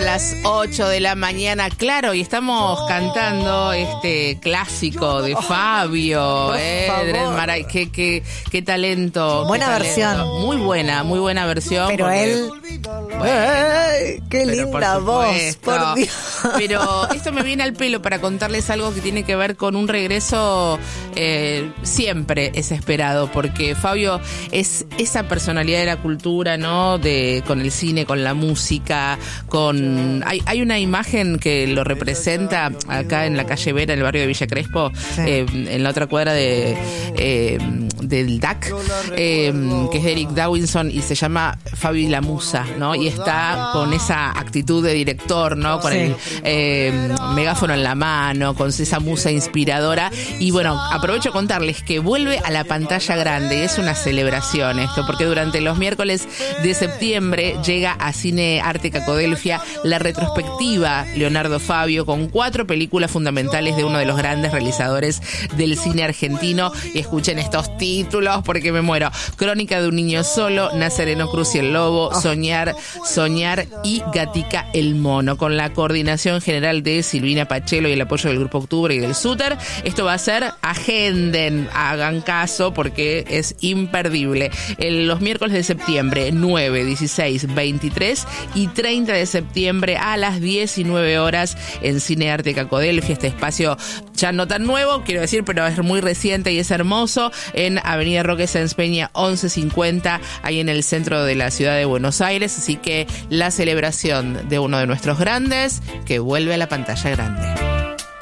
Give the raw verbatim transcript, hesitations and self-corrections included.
las ocho de la mañana, claro, y estamos cantando este clásico de Fabio, eh, Dred Maray, qué, qué, qué talento. Buena qué versión. talento. Muy buena, muy buena versión. Pero porque, él... bueno, ¡ay, qué pero linda por voz! supuesto. Por Dios. Pero esto me viene al pelo para contarles algo que tiene que ver con un regreso eh, siempre es esperado, porque Fabio es esa personalidad de la cultura, ¿no? De con el cine, con la música, con hay, hay una imagen que lo representa acá en la calle Vera, en el barrio de Villa Crespo, sí. eh, en la otra cuadra de eh, del D A C, eh, que es de Eric Dawinson, y se llama Fabio y la Musa, ¿no? Y está con esa actitud de director, ¿no? Con sí. el eh, megáfono en la mano, con esa musa inspiradora. Y bueno, aprovecho a contarles que vuelve a la pantalla grande, y es una celebración esto, porque durante los miércoles de septiembre llega a Cine Arte Cacodelfia la retrospectiva Leonardo Fabio, con cuatro películas fundamentales de uno de los grandes realizadores del cine argentino. Y escuchen estos títulos porque me muero: Crónica de un niño solo, Nazareno Cruz y el lobo, oh. Soñar, Soñar y Gatica el mono, con la coordinación general de Silvina Pachelo y el apoyo del Grupo Octubre y del Súter. Esto va a ser, agenden, hagan caso porque es imperdible. El, los miércoles de septiembre, nueve, dieciséis, veintitrés y treinta de septiembre a las diecinueve horas en Cine Arte Cacodelfia, este espacio ya no tan nuevo, quiero decir, pero es muy reciente y es hermoso, en Avenida Roque Sáenz Peña once cincuenta, ahí en el centro de la ciudad de Buenos Aires. Así que la celebración de uno de nuestros grandes que vuelve a la pantalla grande.